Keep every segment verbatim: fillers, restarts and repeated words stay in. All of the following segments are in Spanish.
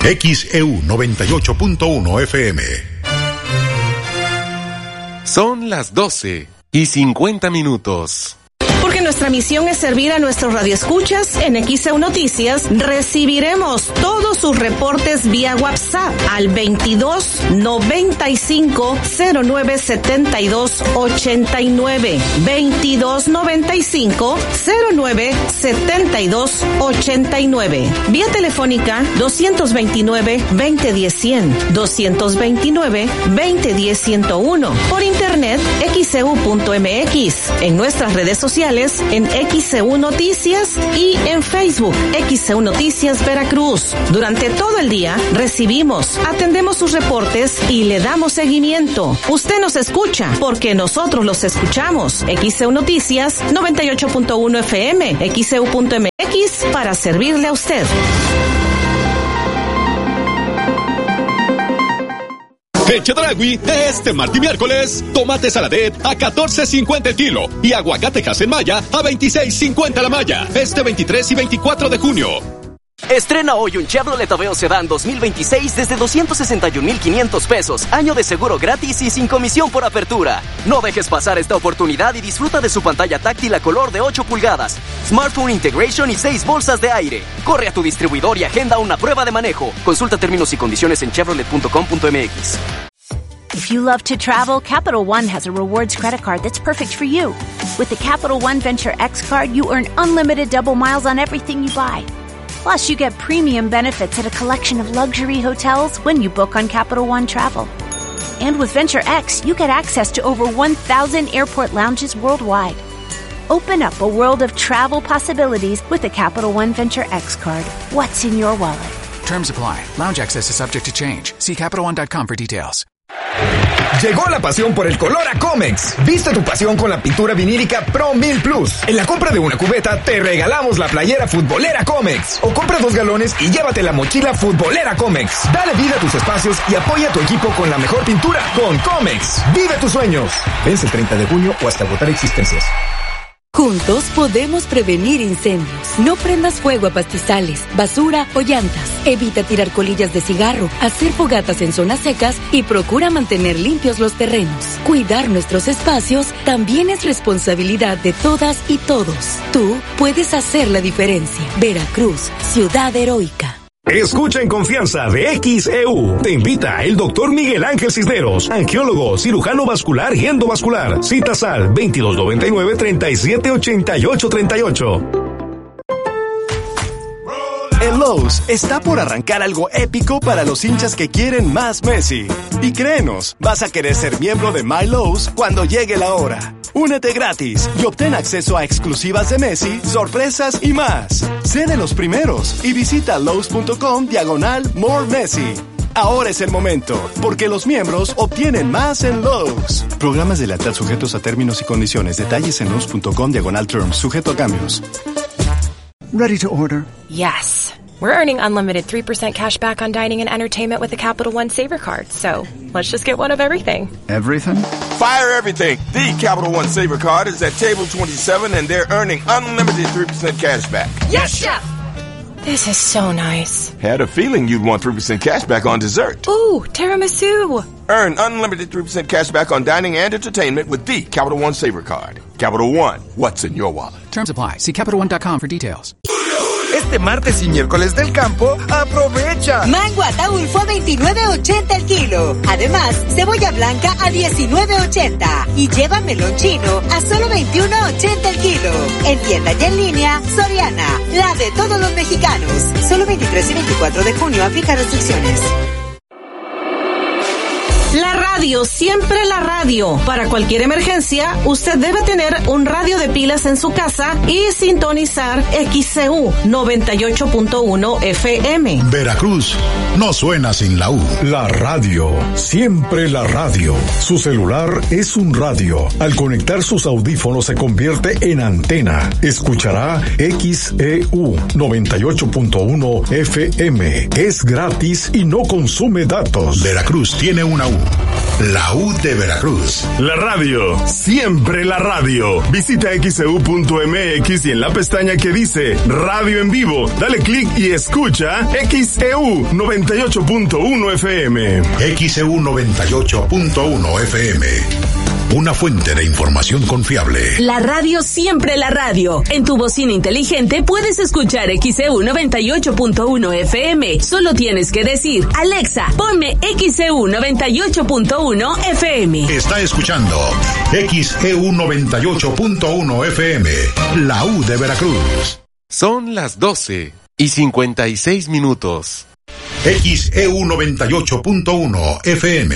X E U noventa y ocho punto uno F M. Son las doce y cincuenta minutos. Porque nuestra misión es servir a nuestros radioescuchas en X E U Noticias, recibiremos todos sus reportes vía WhatsApp al veintidós noventa y cinco cero nueve setenta y dos ochenta y nueve. veintidós noventa y cinco cero nueve setenta y dos ochenta y nueve. Vía telefónica doscientos veintinueve veinte diez cien, doscientos veintinueve veinte diez ciento uno. Por internet x e u punto m x. En nuestras redes sociales en X E U Noticias y en Facebook X E U Noticias Veracruz. Durante todo el día recibimos, atendemos sus reportes y le damos seguimiento. Usted nos escucha porque nosotros los escuchamos. X E U Noticias noventa y ocho punto uno F M, x e u punto m x para servirle a usted. En Chedraui, este martes y miércoles, tomate saladet a catorce cincuenta el kilo y aguacate en Maya a veintiséis cincuenta la malla, este veintitrés y veinticuatro de junio. Estrena hoy un Chevrolet Aveo Sedán dos mil veintiséis desde doscientos sesenta y un mil quinientos pesos, año de seguro gratis y sin comisión por apertura. No dejes pasar esta oportunidad y disfruta de su pantalla táctil a color de ocho pulgadas, Smartphone Integration y seis bolsas de aire. Corre a tu distribuidor y agenda una prueba de manejo. Consulta términos y condiciones en chevrolet punto com punto m x. If you love to travel, Capital One has a rewards credit card that's perfect for you. With the Capital One Venture X card, you earn unlimited double miles on everything you buy. Plus, you get premium benefits at a collection of luxury hotels when you book on Capital One Travel. And with Venture X, you get access to over one thousand airport lounges worldwide. Open up a world of travel possibilities with the Capital One Venture X card. What's in your wallet? Terms apply. Lounge access is subject to change. See capital one dot com for details. Llegó la pasión por el color a Comex. Viste tu pasión con la pintura vinílica Pro mil Plus. En la compra de una cubeta te regalamos la playera futbolera Comex. O compra dos galones y llévate la mochila futbolera Comex. Dale vida a tus espacios y apoya a tu equipo con la mejor pintura con Comex. Vive tus sueños. Vence el treinta de junio o hasta agotar existencias. Juntos podemos prevenir incendios. No prendas fuego a pastizales, basura o llantas. Evita tirar colillas de cigarro, hacer fogatas en zonas secas y procura mantener limpios los terrenos. Cuidar nuestros espacios también es responsabilidad de todas y todos. Tú puedes hacer la diferencia. Veracruz, ciudad heroica. Escucha en confianza de X E U. Te invita el doctor Miguel Ángel Cisneros, angiólogo, cirujano vascular y endovascular. Citas al veintidós noventa y nueve treinta y siete ochenta y ocho treinta y ocho. En Lowe's está por arrancar algo épico para los hinchas que quieren más Messi. Y créenos, vas a querer ser miembro de My Lowe's cuando llegue la hora. Únete gratis y obtén acceso a exclusivas de Messi, sorpresas y más. Sé de los primeros y visita Lowe's.com diagonal More Messi. Ahora es el momento, porque los miembros obtienen más en Lowe's. Programas de lealtad sujetos a términos y condiciones. Detalles en Lowe's.com diagonal terms, sujeto a cambios. Ready to order? Yes. We're earning unlimited three percent cash back on dining and entertainment with the Capital One Saver Card. So let's just get one of everything. Everything? Fire everything. The Capital One Saver Card is at table twenty-seven and they're earning unlimited three percent cash back. Yes, Chef! This is so nice. Had a feeling you'd want three percent cash back on dessert. Ooh, tiramisu. Earn unlimited three percent cash back on dining and entertainment with the Capital One Saver Card. Capital One, what's in your wallet? Terms apply. See capital one dot com for details. Este martes y miércoles del campo, aprovecha. Mango Ataulfo a veintinueve ochenta el kilo. Además, cebolla blanca a diecinueve ochenta. Y lleva melón chino a solo veintiuno ochenta el kilo. En tienda y en línea, Soriana, la de todos los mexicanos. Solo veintitrés y veinticuatro de junio, aplica restricciones. La radio, siempre la radio. Para cualquier emergencia, usted debe tener un radio de pilas en su casa y sintonizar X E U noventa y ocho punto uno F M. Veracruz no suena sin la U. La radio, siempre la radio. Su celular es un radio. Al conectar sus audífonos se convierte en antena. Escuchará X E U noventa y ocho punto uno F M. Es gratis y no consume datos. Veracruz tiene una U. la U de Veracruz. La radio, siempre la radio. Visita X E U punto M X y en la pestaña que dice Radio en Vivo, dale clic y escucha X E U noventa y ocho punto uno F M. X E U noventa y ocho punto uno F M. Una fuente de información confiable. La radio, siempre la radio. En tu bocina inteligente puedes escuchar X E U noventa y ocho punto uno F M. Solo tienes que decir, Alexa, ponme X E U noventa y ocho punto uno F M. Está escuchando X E U noventa y ocho punto uno F M, la U de Veracruz. Son las doce y cincuenta y seis minutos. X E U noventa y ocho punto uno F M.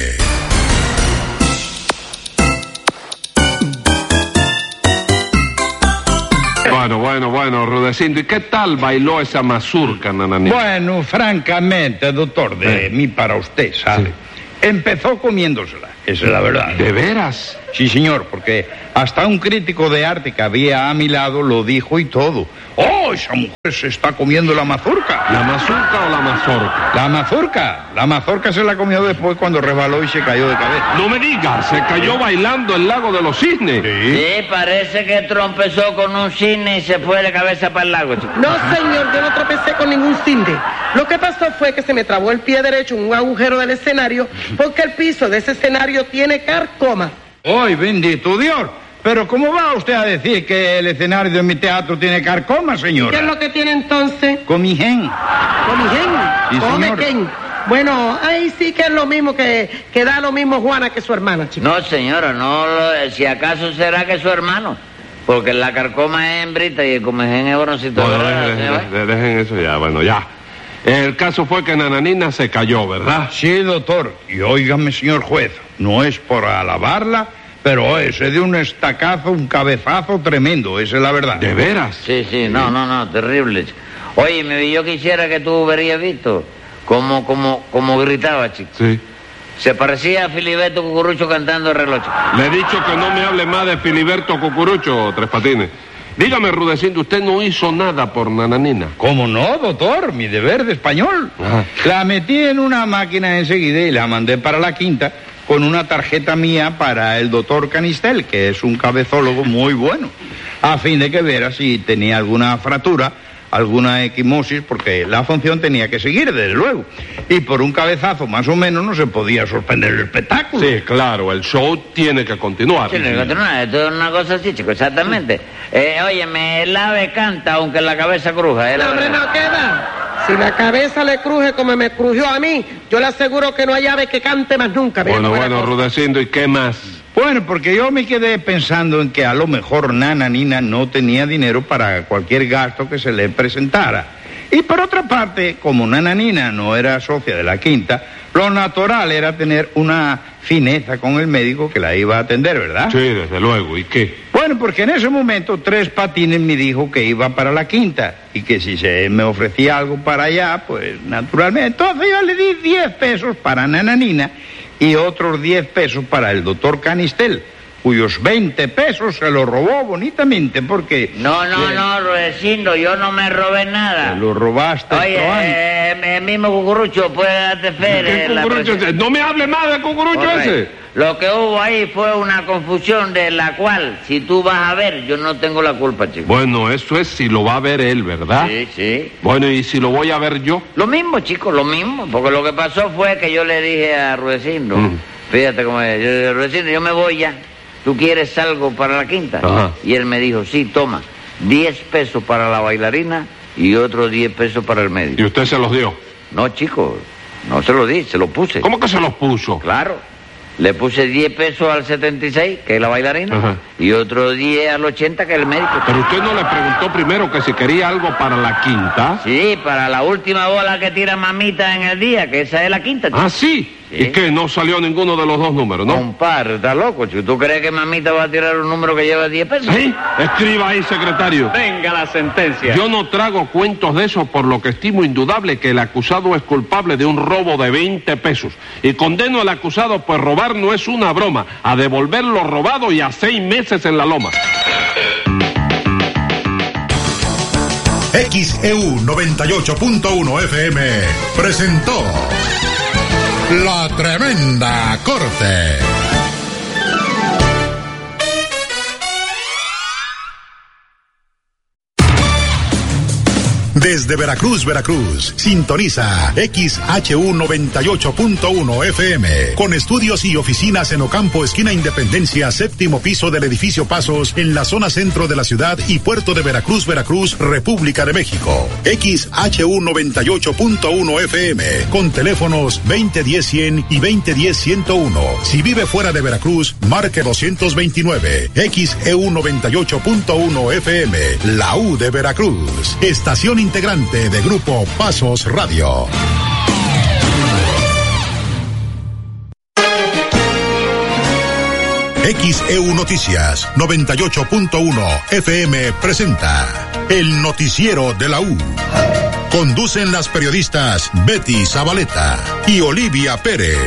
Bueno, bueno, bueno, Rudecindo, ¿y qué tal bailó esa mazurca, Nananina? Bueno, francamente, doctor, de eh. mí para usted, ¿sabe? Sí. Empezó comiéndosela, esa es la verdad. ¿De veras? Sí, señor, porque hasta un crítico de arte que había a mi lado lo dijo y todo. ¡Oh, esa mujer se está comiendo la mazurca! ¿La mazurca o la mazorca? La mazurca. La mazorca se la comió después cuando resbaló y se cayó de cabeza. No me digas, se cayó ¿Sí? bailando el lago de los cisnes. Sí, sí, parece que trompezó con un cisne y se fue de cabeza para el lago, chico. No, señor, yo no tropecé con ningún cisne. Lo que pasó fue que se me trabó el pie derecho en un agujero del escenario porque el piso de ese escenario tiene carcoma. ¡Ay, bendito Dios! Pero ¿cómo va usted a decir que el escenario de mi teatro tiene carcoma, señora? ¿Qué es lo que tiene entonces? Comijén. ¿Comijén? Sí, Comején. Bueno, ahí sí que es lo mismo que, que da lo mismo Juana que su hermana, chico. No, señora, no, lo, si acaso será que su hermano. Porque la carcoma es hembrita y el comején es varoncito. No, dejen, dejen, dejen eso ya, bueno, ya. El caso fue que Nananina se cayó, ¿verdad? Sí, doctor. Y óigame, señor juez, no es por alabarla, pero ese de un estacazo, un cabezazo tremendo, esa es la verdad. ¿De veras? Sí, sí, no, no, no, terrible. Oye, yo quisiera que tú hubieras visto cómo, cómo, cómo gritaba, chico. Sí. Se parecía a Filiberto Cucurucho cantando el reloj. Le he dicho que no me hable más de Filiberto Cucurucho, Tres Patines. Dígame, Rudecindo, usted no hizo nada por Nananina. ¿Cómo no, doctor? Mi deber de español. Ajá. La metí en una máquina enseguida y la mandé para la quinta con una tarjeta mía para el doctor Canistel, que es un cabezólogo muy bueno, a fin de que viera si tenía alguna fractura, alguna equimosis, porque la función tenía que seguir, desde luego. Y por un cabezazo más o menos no se podía suspender el espectáculo. Sí, claro, el show tiene que continuar. Tiene que continuar, esto es una cosa así, chico, exactamente. Eh, óyeme, el ave canta aunque la cabeza cruja. ¿eh? No, hombre, no queda. Si la cabeza le cruje como me crujió a mí, yo le aseguro que no hay ave que cante más nunca. Bueno, bueno, Rudecindo, ¿y qué más? Bueno, porque yo me quedé pensando en que a lo mejor Nananina no tenía dinero para cualquier gasto que se le presentara. Y por otra parte, como Nananina no era socia de la quinta, lo natural era tener una fineza con el médico que la iba a atender, ¿verdad? Sí, desde luego. ¿Y qué? Bueno, porque en ese momento Tres Patines me dijo que iba para la quinta y que si se me ofrecía algo para allá, pues naturalmente. Entonces yo le di diez pesos para Nananina y otros diez pesos para el doctor Canistel, cuyos veinte pesos se los robó bonitamente porque... No, no, eh, no, Rudecindo, yo no me robé nada. Te lo robaste. Oye, eh, el mismo Cucurucho puede darte fe. ¿Qué Cucurucho ese? No me hable más del Cucurucho Correcto. ese. Lo que hubo ahí fue una confusión de la cual, si tú vas a ver, yo no tengo la culpa, chico. Bueno, eso es si lo va a ver él, ¿verdad? Sí, sí. Bueno, ¿y si lo voy a ver yo? Lo mismo, chico, lo mismo. Porque lo que pasó fue que yo le dije a Rudecindo, mm. fíjate cómo es, yo, Rudecindo, yo me voy ya. ¿Tú quieres algo para la quinta? Ajá. Y él me dijo, sí, toma, diez pesos para la bailarina y otros diez pesos para el médico. ¿Y usted se los dio? No, chico, no se los di, se los puse. ¿Cómo que se los puso? Claro. Le puse diez pesos al setenta y seis, que es la bailarina, Ajá. y otros diez al ochenta, que es el médico. Pero usted no le preguntó primero que si quería algo para la quinta. Sí, para la última bola que tira mamita en el día, que esa es la quinta. Chico. Ah, ¿sí? ¿Sí? ¿Y qué? No salió ninguno de los dos números, ¿no? Compadre, está loco, chico. ¿Tú crees que mamita va a tirar un número que lleva diez pesos? Sí. Escriba ahí, secretario. Venga la sentencia. Yo no trago cuentos de eso, por lo que estimo indudable que el acusado es culpable de un robo de veinte pesos. Y condeno al acusado, pues robar no es una broma, a devolver lo robado y a seis meses en la loma. X E U noventa y ocho punto uno F M presentó La Tremenda Corte. Desde Veracruz, Veracruz, sintoniza X H U noventa y ocho punto uno F M, con estudios y oficinas en Ocampo, esquina Independencia, séptimo piso del edificio Pasos, en la zona centro de la ciudad y puerto de Veracruz, Veracruz, República de México. X H U noventa y ocho punto uno F M, con teléfonos veinte diez cien y veinte diez ciento uno. Si vive fuera de Veracruz, marque doscientos veintinueve. X E U noventa y ocho punto uno F M, la U de Veracruz. Estación integrante de Grupo Pasos Radio. X E U Noticias noventa y ocho punto uno F M presenta el Noticiero de la U. Conducen las periodistas Betty Zabaleta y Olivia Pérez.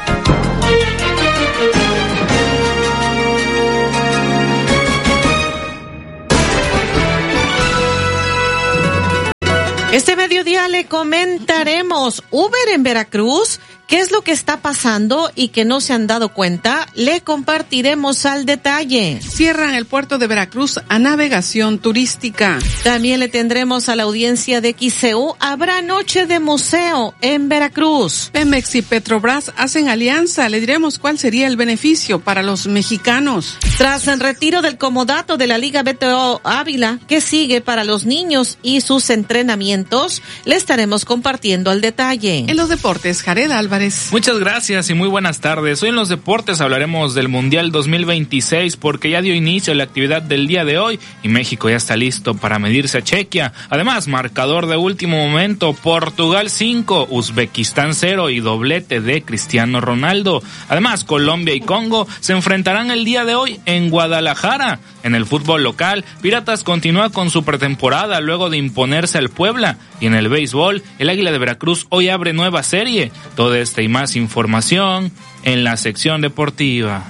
Este mediodía le comentaremos Uber en Veracruz, qué es lo que está pasando y que no se han dado cuenta. Le compartiremos al detalle. Cierran el puerto de Veracruz a navegación turística. También le tendremos a la audiencia de X C U. Habrá noche de museo en Veracruz. Pemex y Petrobras hacen alianza. Le diremos cuál sería el beneficio para los mexicanos. Tras el retiro del comodato de la Liga B T O Ávila, ¿qué sigue para los niños y sus entrenamientos? Le estaremos compartiendo al detalle. En los deportes, Jared Álvarez. Muchas gracias y muy buenas tardes. Hoy en los deportes hablaremos del Mundial dos mil veintiséis porque ya dio inicio la actividad del día de hoy y México ya está listo para medirse a Chequia. Además, marcador de último momento, Portugal cinco, Uzbekistán cero y doblete de Cristiano Ronaldo. Además, Colombia y Congo se enfrentarán el día de hoy en Guadalajara. En el fútbol local, Piratas continúa con su pretemporada luego de imponerse al Puebla. Y en el béisbol, el Águila de Veracruz hoy abre nueva serie. Toda esta y más información en la sección deportiva.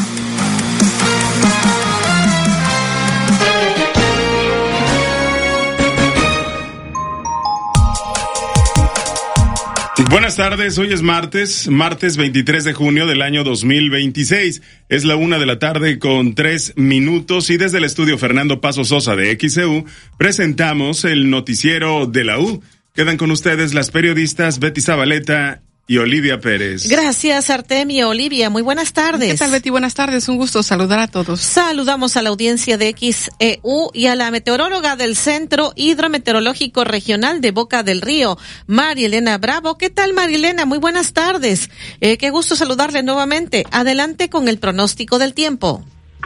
Buenas tardes, hoy es martes, martes veintitrés de junio del año dos mil veintiséis. Es la una de la tarde con tres minutos y desde el estudio Fernando Paso Sosa de X E U presentamos el noticiero de la U. Quedan con ustedes las periodistas Betty Zabaleta y Olivia Pérez. Gracias, Artemio. Olivia, muy buenas tardes. ¿Qué tal, Betty? Buenas tardes, un gusto saludar a todos. Saludamos a la audiencia de X E U y a la meteoróloga del Centro Hidrometeorológico Regional de Boca del Río, María Elena Bravo. ¿Qué tal, María Elena? Muy buenas tardes. Eh, qué gusto saludarle nuevamente. Adelante con el pronóstico del tiempo.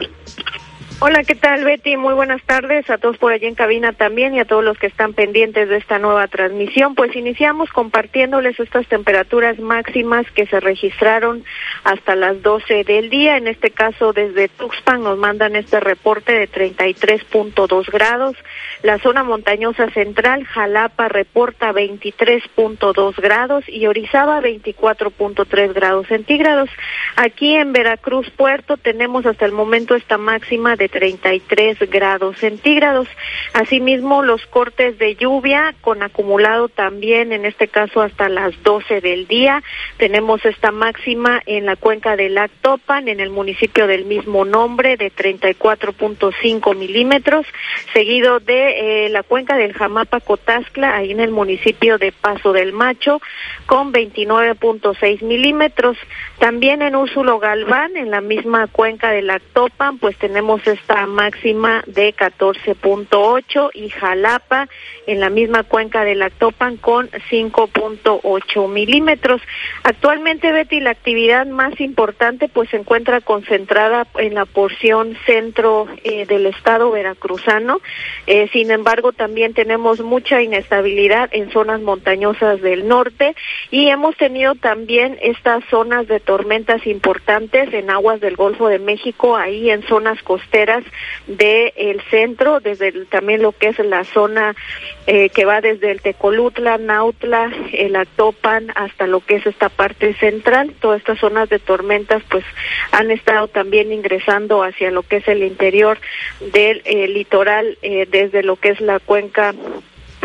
Hola, ¿qué tal, Betty? Muy buenas tardes a todos por allí en cabina también y a todos los que están pendientes de esta nueva transmisión. Pues iniciamos compartiéndoles estas temperaturas máximas que se registraron hasta las doce del día. En este caso, desde Tuxpan nos mandan este reporte de treinta y tres punto dos grados. La zona montañosa central, Jalapa, reporta veintitrés punto dos grados y Orizaba veinticuatro punto tres grados centígrados. Aquí en Veracruz Puerto tenemos hasta el momento esta máxima de treinta y tres grados centígrados. Asimismo, los cortes de lluvia con acumulado también, en este caso hasta las doce del día. Tenemos esta máxima en la cuenca del Actopan, en el municipio del mismo nombre, de treinta y cuatro punto cinco milímetros, seguido de eh, la cuenca del Jamapa-Cotazcla, ahí en el municipio de Paso del Macho, con veintinueve punto seis milímetros. También en Úrsulo Galván, en la misma cuenca del Actopan, pues tenemos esta máxima de catorce punto ocho, y Jalapa en la misma cuenca del Actopan con cinco punto ocho milímetros. Actualmente, Betty, la actividad más importante pues se encuentra concentrada en la porción centro eh, del estado veracruzano. Eh, sin embargo, también tenemos mucha inestabilidad en zonas montañosas del norte y hemos tenido también estas zonas de tormentas importantes en aguas del Golfo de México, ahí en zonas costeras del centro, desde el, también lo que es la zona eh, que va desde el Tecolutla, Nautla, el Actopan, hasta lo que es esta parte central. Todas estas zonas de tormentas pues han estado también ingresando hacia lo que es el interior del eh, litoral, eh, desde lo que es la cuenca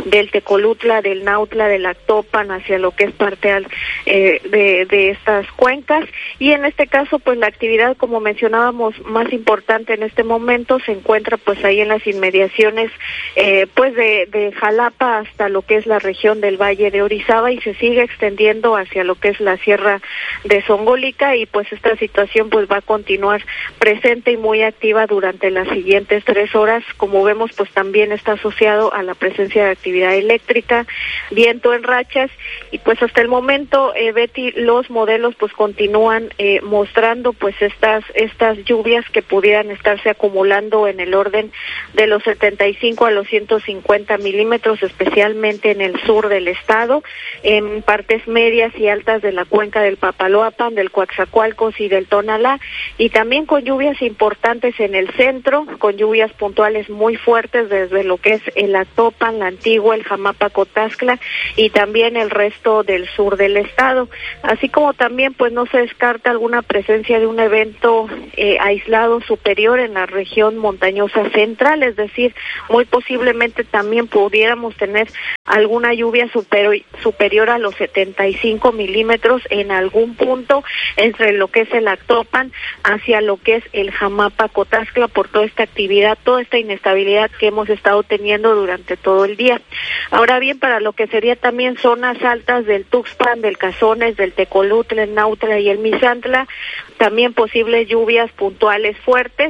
del Tecolutla, del Nautla, del Actopan, hacia lo que es parte al, eh, de, de estas cuencas. Y en este caso, pues la actividad, como mencionábamos, más importante en este momento se encuentra pues ahí en las inmediaciones eh, pues de, de Jalapa hasta lo que es la región del Valle de Orizaba, y se sigue extendiendo hacia lo que es la Sierra de Zongolica, y pues esta situación pues va a continuar presente y muy activa durante las siguientes tres horas. Como vemos, pues también está asociado a la presencia de actividad eléctrica, viento en rachas, y pues hasta el momento, eh, Betty, los modelos pues continúan eh, mostrando pues estas estas lluvias que pudieran estarse acumulando en el orden de los setenta y cinco a los ciento cincuenta milímetros, especialmente en el sur del estado, en partes medias y altas de la cuenca del Papaloapan, del Coatzacoalcos y del Tonalá, y también con lluvias importantes en el centro, con lluvias puntuales muy fuertes desde lo que es el Actopan, la Antigua, el Jamapa Cotascla y también el resto del sur del estado, así como también pues no se descarta alguna presencia de un evento eh, aislado superior en la región montañosa central, es decir, muy posiblemente también pudiéramos tener alguna lluvia superior, superior a los setenta y cinco milímetros en algún punto entre lo que es el Actopan hacia lo que es el Jamapa Cotascla, por toda esta actividad, toda esta inestabilidad que hemos estado teniendo durante todo el día. Ahora bien, para lo que sería también zonas altas del Tuxpan, del Cazones, del Tecolutla, el Nautla y el Misantla, también posibles lluvias puntuales fuertes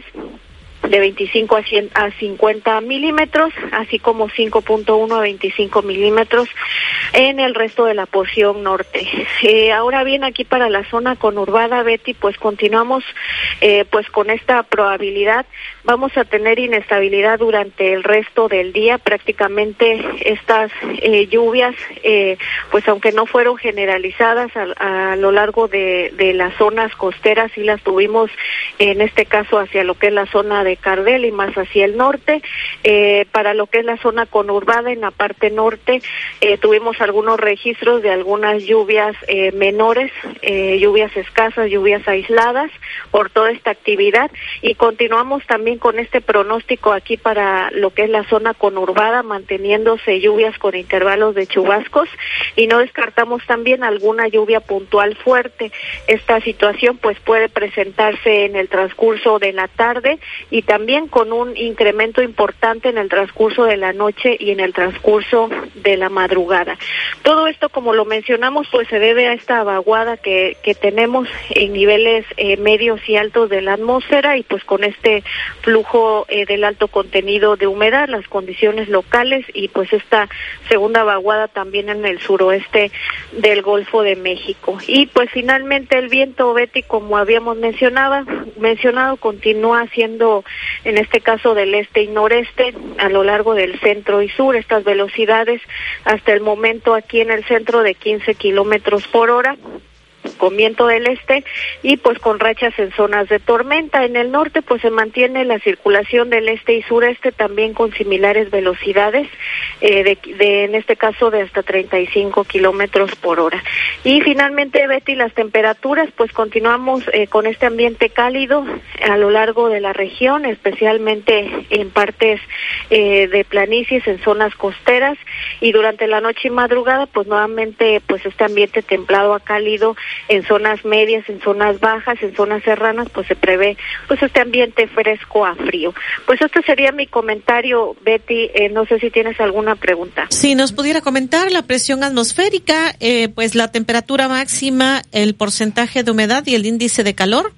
de veinticinco a cien a cincuenta milímetros, así como cinco punto uno a veinticinco milímetros en el resto de la porción norte. Eh, ahora bien, aquí para la zona conurbada, Betty, pues continuamos eh, pues con esta probabilidad. Vamos a tener inestabilidad durante el resto del día. Prácticamente estas eh, lluvias, eh, pues aunque no fueron generalizadas a, a lo largo de, de las zonas costeras, sí las tuvimos en este caso hacia lo que es la zona de Cardel y más hacia el norte. Eh, para lo que es la zona conurbada, en la parte norte, eh, tuvimos algunos registros de algunas lluvias eh, menores, eh, lluvias escasas, lluvias aisladas por toda esta actividad, y continuamos también con este pronóstico aquí para lo que es la zona conurbada, manteniéndose lluvias con intervalos de chubascos, y no descartamos también alguna lluvia puntual fuerte. Esta situación pues puede presentarse en el transcurso de la tarde y también con un incremento importante en el transcurso de la noche y en el transcurso de la madrugada. Todo esto, como lo mencionamos, pues se debe a esta vaguada que, que tenemos en niveles eh, medios y altos de la atmósfera, y pues con este flujo eh, del alto contenido de humedad, las condiciones locales y pues esta segunda vaguada también en el suroeste del Golfo de México. Y pues finalmente el viento, Betty, como habíamos mencionado, mencionado continúa siendo en este caso del este y noreste a lo largo del centro y sur. Estas velocidades hasta el momento aquí en el centro de quince kilómetros por hora, con viento del este y pues con rachas en zonas de tormenta. En el norte pues se mantiene la circulación del este y sureste también con similares velocidades, eh, de, de en este caso de hasta treinta y cinco kilómetros por hora. Y finalmente, Betty, las temperaturas, pues continuamos eh, con este ambiente cálido a lo largo de la región, especialmente en partes eh, de planicies, en zonas costeras, y durante la noche y madrugada pues nuevamente pues este ambiente templado a cálido en zonas medias, en zonas bajas, en zonas serranas, pues se prevé pues este ambiente fresco a frío. Pues este sería mi comentario, Betty. Eh, no sé si tienes alguna pregunta. Si nos pudiera comentar la presión atmosférica, eh, pues la temperatura máxima, el porcentaje de humedad y el índice de calor.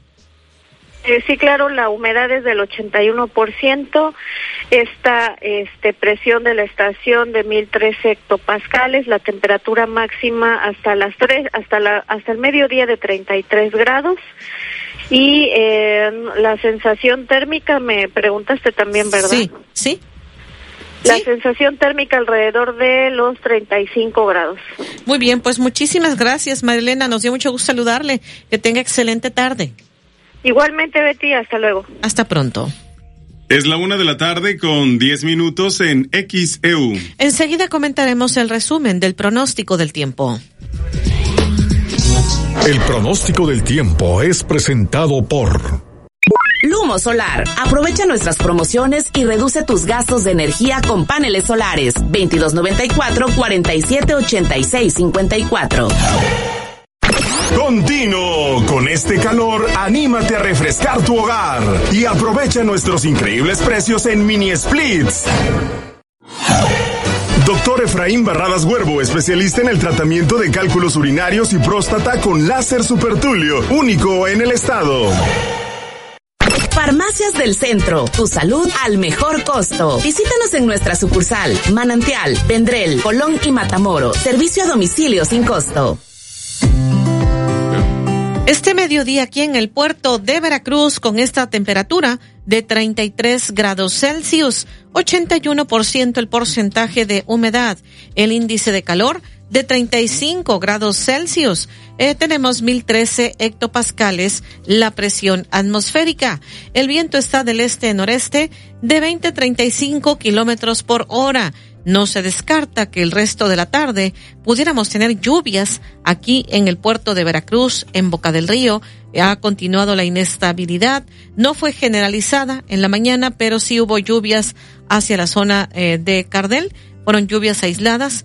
Eh, sí, claro, la humedad es del ochenta y uno por ciento, esta este, presión de la estación de mil trece hectopascales, la temperatura máxima hasta las tres, hasta la hasta el mediodía de treinta y tres grados, y eh, la sensación térmica, me preguntaste también, ¿verdad? Sí, sí. La ¿Sí? sensación térmica alrededor de los treinta y cinco grados. Muy bien, pues muchísimas gracias, Marilena, nos dio mucho gusto saludarle, que tenga excelente tarde. Igualmente, Betty, hasta luego. Hasta pronto. Es la una de la tarde con diez minutos en X E U. Enseguida comentaremos el resumen del pronóstico del tiempo. El pronóstico del tiempo es presentado por Luma. Promo Solar. Aprovecha nuestras promociones y reduce tus gastos de energía con paneles solares. veintidós noventa y cuatro, cuarenta y siete ochenta y seis cincuenta y cuatro. Continuo, con este calor, anímate a refrescar tu hogar y aprovecha nuestros increíbles precios en mini splits. Doctor Efraín Barradas Huervo, especialista en el tratamiento de cálculos urinarios y próstata con láser supertulio, único en el estado. Farmacias del Centro, tu salud al mejor costo. Visítanos en nuestra sucursal, Manantial, Vendrell, Colón y Matamoros. Servicio a domicilio sin costo. Este mediodía aquí en el puerto de Veracruz con esta temperatura de treinta y tres grados Celsius, ochenta y uno por ciento el porcentaje de humedad, el índice de calor de treinta y cinco grados Celsius, eh, tenemos mil trece hectopascales la presión atmosférica, el viento está del este-noreste de veinte a treinta y cinco kilómetros por hora. No se descarta que el resto de la tarde pudiéramos tener lluvias aquí en el puerto de Veracruz, en Boca del Río. Ha continuado la inestabilidad, no fue generalizada en la mañana, pero sí hubo lluvias hacia la zona eh, de Cardel, fueron lluvias aisladas